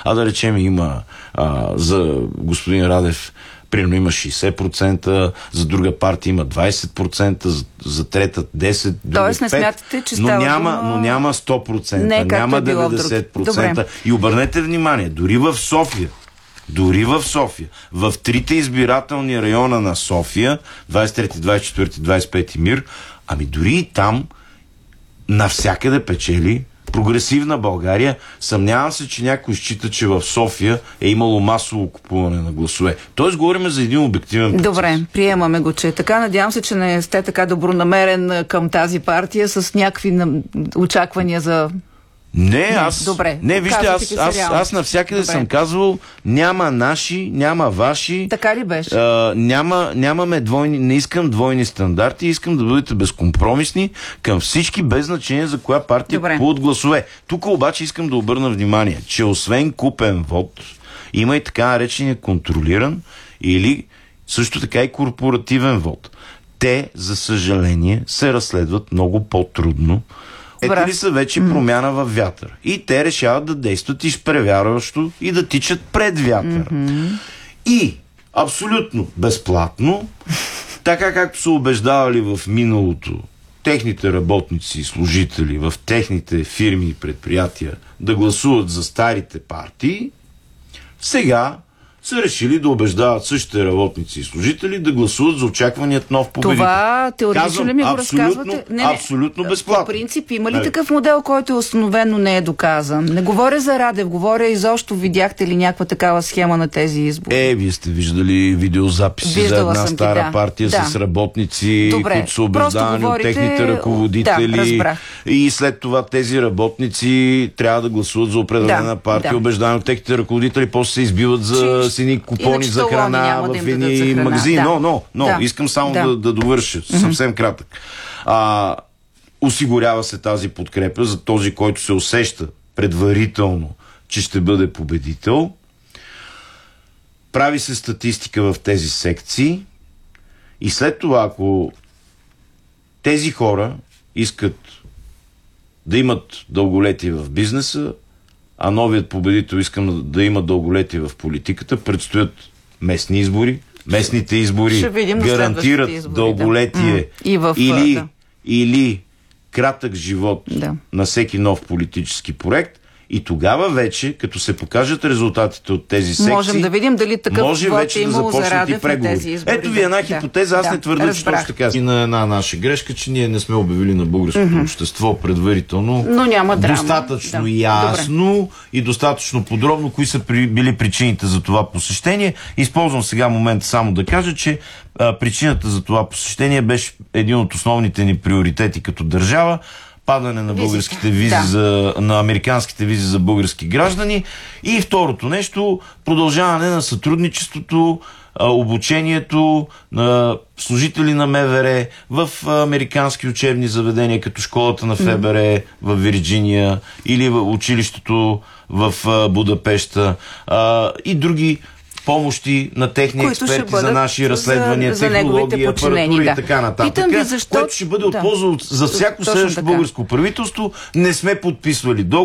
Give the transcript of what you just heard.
а да речем има за господин Радев примерно има 60%, за друга партия има 20%, за трета 10%, друга 5%. Не смятате, че става но няма 100%, няма 90%. И обърнете внимание, дори в София, в трите избирателни района на София, 23, 24, 25 МИР, дори и там навсякъде печели Прогресивна България. Съмнявам се, че някой счита, че в София е имало масово купуване на гласове. Тоест, говорим за един обективен процес. Добре, приемаме го, че така. Надявам се, че не сте така добронамерен към тази партия с някакви очаквания за... Вижте, аз навсякъде съм казвал, няма наши, няма ваши. Така ли беше? Нямаме не искам двойни стандарти, искам да бъдете безкомпромисни към всички, без значение за коя партия купуват гласове. Тук обаче искам да обърна внимание, че освен купен вод, има и така наречения контролиран или също така и корпоративен вод. Те, за съжаление, се разследват много по-трудно. Ето ли са вече промяна във вятър. И те решават да действат изпреварващо и да тичат пред вятъра. И абсолютно безплатно, така както са убеждавали в миналото техните работници и служители в техните фирми и предприятия да гласуват за старите партии, сега са решили да убеждават същите работници и служители да гласуват за очакваният нов победител. Това теоретично ли ми го разказвате? Абсолютно безплатно. По принцип, има ли такъв модел, който установено не е доказан? Не говоря за Радев, говоря изобщо, видяхте ли някаква такава схема на тези избори? Вие сте виждали видеозаписи за една стара партия с работници, които са убеждавани от техните ръководители. И след това тези работници трябва да гласуват за определена партия, убеждани от техните ръководители, после се избиват за сини купони за храна в едни магазини. Искам само да довърша. Съвсем кратък. Осигурява се тази подкрепа за този, който се усеща предварително, че ще бъде победител. Прави се статистика в тези секции и след това, ако тези хора искат да имат дълголетие в бизнеса, а новият победител искам да има дълголетие в политиката, предстоят местни избори. Местните избори гарантират дълголетие или кратък живот на всеки нов политически проект. И тогава вече, като се покажат резултатите от тези секции, можем да видим дали такъв може вече да започнат и преговори. Ето ви една хипотеза, аз не твърда, че точно така. И на една наша грешка, че ние не сме обявили на българското общество предварително, но няма достатъчно ясно и достатъчно подробно, кои са били причините за това посещение. Използвам сега момента само да кажа, че причината за това посещение беше един от основните ни приоритети като държава. Падане на българските визи на американските визи за български граждани. И второто нещо, продължаване на сътрудничеството, обучението на служители на МВР в американски учебни заведения, като школата на ФБР в Вирджиния или в училището в Будапеща и други помощи на техни експерти за наши разследвания, технологии, апаратура и така нататък, което ще бъде от полза за всяко следващо българско правителство. Не сме подписвали договор.